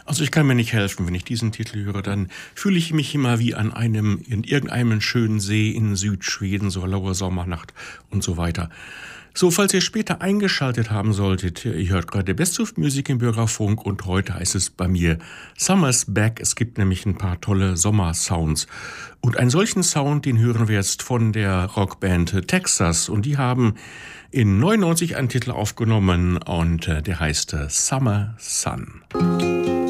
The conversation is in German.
Also ich kann mir nicht helfen, wenn ich diesen Titel höre, dann fühle ich mich immer wie in irgendeinem schönen See in Südschweden, so laue Sommernacht und so weiter. So, falls ihr später eingeschaltet haben solltet, ihr hört gerade Best of Music im Bürgerfunk und heute heißt es bei mir Summer's Back. Es gibt nämlich ein paar tolle Sommersounds. Und einen solchen Sound, den hören wir jetzt von der Rockband Texas. Und die haben in 99 einen Titel aufgenommen und der heißt Summer Sun.